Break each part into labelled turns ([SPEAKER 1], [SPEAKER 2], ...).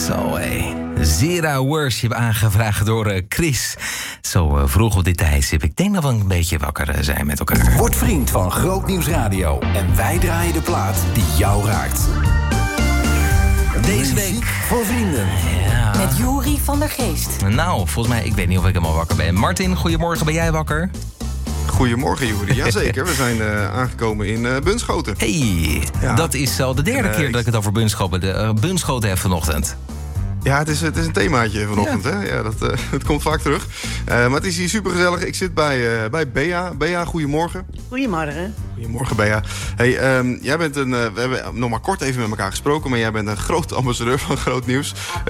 [SPEAKER 1] Zo hé. Zera Worship aangevraagd door Chris. Zo vroeg op dit tijdstip. Ik denk dat we een beetje wakker zijn met elkaar.
[SPEAKER 2] Word vriend van Groot Nieuws Radio. En wij draaien de plaat die jou raakt.
[SPEAKER 1] Deze week
[SPEAKER 2] Muziek voor vrienden.
[SPEAKER 1] Ja.
[SPEAKER 3] Met Juri van der Geest.
[SPEAKER 1] Nou, volgens mij, ik weet niet of ik helemaal wakker ben. Martin, goedemorgen, ben jij wakker?
[SPEAKER 4] Goedemorgen, Juri. Jazeker, we zijn aangekomen in Bunschoten.
[SPEAKER 1] Hey,
[SPEAKER 4] Ja.
[SPEAKER 1] Dat is al de derde keer dat ik het over Bunschoten heb vanochtend.
[SPEAKER 4] Ja, het is een themaatje vanochtend.
[SPEAKER 1] Ja.
[SPEAKER 4] Hè? Ja, dat komt vaak terug. Maar het is hier supergezellig. Ik zit bij Bea. Bea, goedemorgen.
[SPEAKER 5] Goedemorgen.
[SPEAKER 4] Goedemorgen, Bea. Hey, jij bent we hebben nog maar kort even met elkaar gesproken, maar jij bent een groot ambassadeur van Groot Nieuws.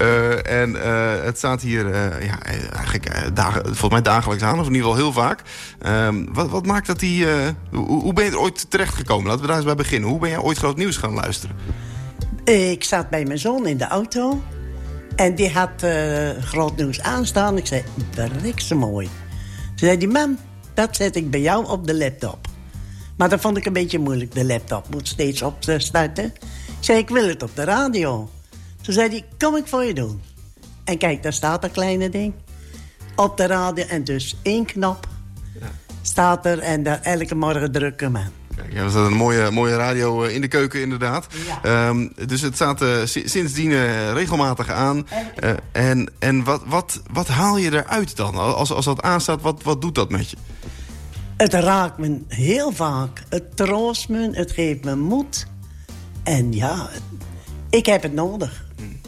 [SPEAKER 4] Het staat hier eigenlijk volgens mij dagelijks aan, of in ieder geval heel vaak. Wat maakt dat die... hoe ben je er ooit terechtgekomen? Laten we daar eens bij beginnen. Hoe ben jij ooit Groot Nieuws gaan luisteren?
[SPEAKER 5] Ik zat bij mijn zoon in de auto. En die had Groot Nieuws aanstaan. Ik zei, verrek ze mooi. Toen zei die, mam, dat zet ik bij jou op de laptop. Maar dat vond ik een beetje moeilijk. De laptop moet steeds opstarten. Ik zei, ik wil het op de radio. Toen zei hij, kom ik voor je doen. En kijk, daar staat dat kleine ding. Op de radio. En dus 1 knop staat er. En daar elke morgen druk hem aan.
[SPEAKER 4] Kijk, ja, we staat een mooie radio in de keuken, inderdaad.
[SPEAKER 5] Ja.
[SPEAKER 4] Dus het staat sindsdien regelmatig aan. En wat haal je eruit dan? Als dat aanstaat, wat doet dat met je?
[SPEAKER 5] Het raakt me heel vaak. Het troost me, het geeft me moed. En ja, ik heb het nodig.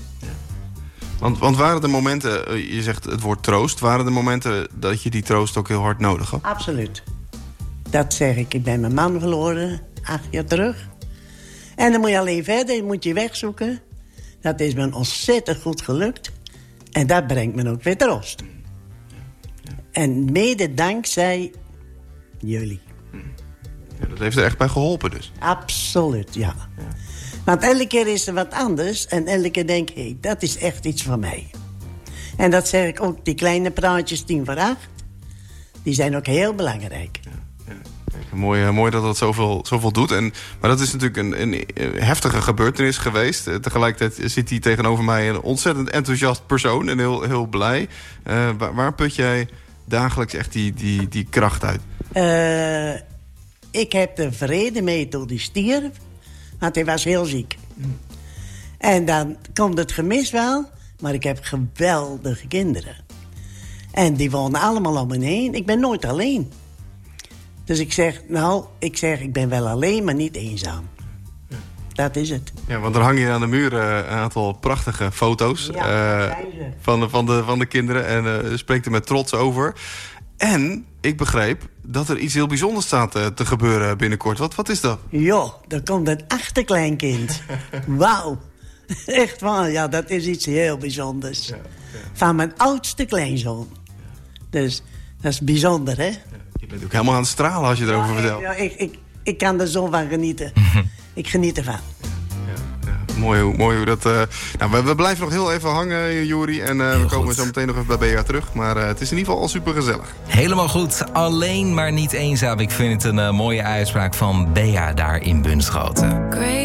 [SPEAKER 4] Want waren er momenten, je zegt het woord troost... waren er momenten dat je die troost ook heel hard nodig had?
[SPEAKER 5] Absoluut. Dat zeg ik. Ik ben mijn man verloren, 8 jaar terug. En dan moet je alleen verder, je moet je wegzoeken. Dat is me ontzettend goed gelukt. En dat brengt me ook weer troost. En mede dankzij jullie.
[SPEAKER 4] Ja, dat heeft er echt bij geholpen dus.
[SPEAKER 5] Absoluut, ja. Want elke keer is er wat anders. En elke keer denk ik, dat is echt iets voor mij. En dat zeg ik ook, die kleine praatjes 7:50... die zijn ook heel belangrijk.
[SPEAKER 4] Mooi dat dat zoveel doet. Maar dat is natuurlijk een heftige gebeurtenis geweest. Tegelijkertijd zit hier tegenover mij een ontzettend enthousiast persoon. En heel blij. Waar put jij dagelijks echt die kracht uit?
[SPEAKER 5] Ik heb er vrede mee toen hij stierf. Want hij was heel ziek. En dan komt het gemis wel. Maar ik heb geweldige kinderen. En die wonen allemaal om me heen. Ik ben nooit alleen. Dus ik zeg, ik ben wel alleen, maar niet eenzaam. Dat is het.
[SPEAKER 4] Ja, want er hangen hier aan de muur een aantal prachtige foto's van de kinderen. En spreekt er met trots over. En ik begreep dat er iets heel bijzonders staat te gebeuren binnenkort. Wat is dat?
[SPEAKER 5] Jo, er komt een achterkleinkind. Wauw. Echt waar, ja, dat is iets heel bijzonders. Ja. Van mijn oudste kleinzoon. Dus dat is bijzonder, hè?
[SPEAKER 4] Je bent ook helemaal aan het stralen als je erover vertelt.
[SPEAKER 5] Ja, ik kan er zo van genieten. Ik geniet ervan.
[SPEAKER 4] Mooi hoe dat... we blijven nog heel even hangen, Juri. En we komen zo meteen nog even bij Bea terug. Maar het is in ieder geval al super gezellig.
[SPEAKER 1] Helemaal goed. Alleen maar niet eenzaam. Ik vind het een mooie uitspraak van Bea daar in Bunschoten.